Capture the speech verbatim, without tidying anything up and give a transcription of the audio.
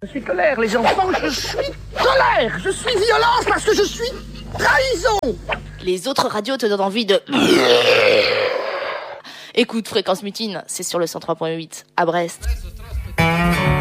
Je suis colère, les enfants, je suis colère. Je suis violence parce que je suis trahison. Les autres radios te donnent envie de... Écoute Fréquence Mutine, c'est sur le cent trois point huit à Brest.